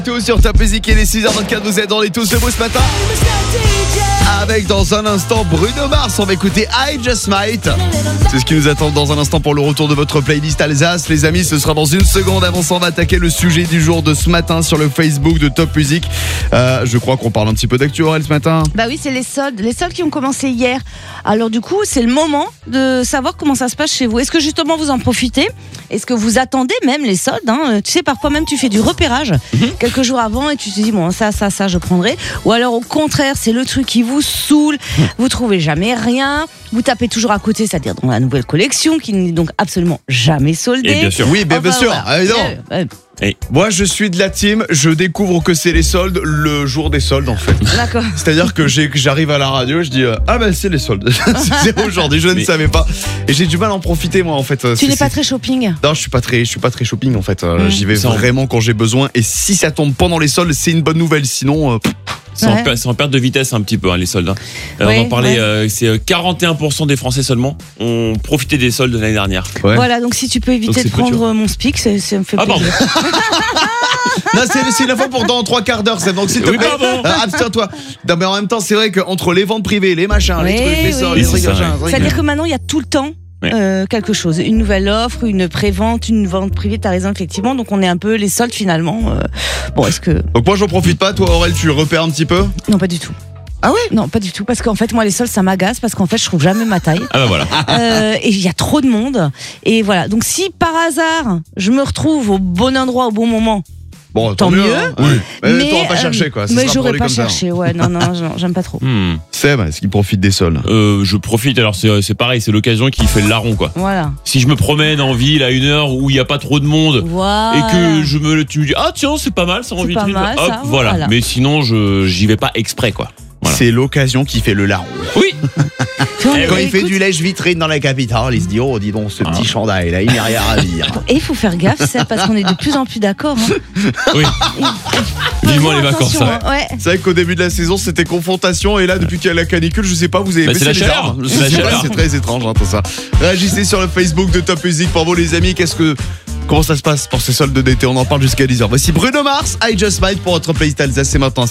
Tout sur Top Music et les 6h24, vous êtes dans les tous le beau ce matin. Avec dans un instant Bruno Mars, on va écouter I Just Might. C'est ce qui nous attend dans un instant pour le retour de votre playlist Alsace. Les amis, ce sera dans une seconde. Avant ça, on va attaquer le sujet du jour de ce matin sur le Facebook de Top Music. Je crois qu'on parle un petit peu d'actu ce matin. Bah oui, c'est les soldes qui ont commencé hier. Alors du coup, c'est le moment de savoir comment ça se passe chez vous. Est-ce que justement vous en profitez ? Est-ce que vous attendez même les soldes ? Tu sais, parfois même tu fais du repérage quelques jours avant et tu te dis bon, ça, je prendrai. Ou alors au contraire, c'est le truc qui vous saoule, vous trouvez jamais rien, vous tapez toujours à côté, c'est-à-dire dans la nouvelle collection qui n'est donc absolument jamais soldée. Et bien sûr, oui, bien sûr. Moi, je suis de la team. Je découvre que c'est les soldes le jour des soldes, en fait. D'accord. C'est-à-dire que j'arrive à la radio, je dis ah ben c'est les soldes. C'est aujourd'hui, je ne savais pas. Et j'ai du mal à en profiter, moi, en fait. Tu n'es pas très shopping ? Non, je suis pas très shopping, en fait. J'y vais vraiment quand j'ai besoin. Et si ça tombe pendant les soldes, c'est une bonne nouvelle. Sinon. C'est en perte de vitesse un petit peu, les soldes. On en parlait, c'est 41% des Français seulement ont profité des soldes de l'année dernière. Ouais. Voilà, donc si tu peux éviter de prendre mon speak, ça me fait plaisir. Non, c'est la fois pour dans 3 quarts d'heure, c'est donc s'il te plaît, abstiens-toi. Non, mais en même temps, c'est vrai qu'entre les ventes privées, les machins, les trucs, les soldes, les trucs, c'est-à-dire que maintenant il y a tout le temps quelque chose, une nouvelle offre, une pré-vente, une vente privée, t'as raison effectivement, donc on est un peu les soldes finalement. Bon, est-ce que... Donc moi j'en profite pas, toi Aurel tu repères un petit peu ? Non, pas du tout. Ah ouais ? Non, pas du tout, parce qu'en fait moi les soldes ça m'agace, parce qu'en fait je trouve jamais ma taille. Ah bah voilà. Et il y a trop de monde, et voilà, donc si par hasard je me retrouve au bon endroit au bon moment, bon, tant mieux. Oui. Mais t'auras pas cherché cherché quoi. Mais j'aurais pas cherché, ouais, non, j'aime pas trop. Seb, est-ce qu'il profite des soldes ? Je profite, alors c'est pareil, c'est l'occasion qui fait le larron quoi. Voilà. Si je me promène en ville à une heure où il n'y a pas trop de monde et que tu me dis ah tiens c'est pas mal ça en vitrine, hop voilà. Mais sinon j'y vais pas exprès quoi. Voilà. C'est l'occasion qui fait le larron. Oui. Quand il fait du lèche-vitrine dans la capitale, il se dit oh dis donc ce petit chandail là, il n'y a rien à dire. Et il faut faire gaffe, ça, parce qu'on est de plus en plus d'accord. Oui. Vivement les vacances. Ouais. C'est vrai qu'au début de la saison c'était confrontation et là depuis qu'il y a la canicule, je sais pas, vous avez baissé les arbres. C'est très étrange tout ça. Réagissez sur le Facebook de Top Music pour vous les amis. Comment ça se passe pour ces soldes d'été ? On en parle jusqu'à 10h. Voici Bruno Mars, I Just Might pour votre playlist Alsace, c'est maintenant.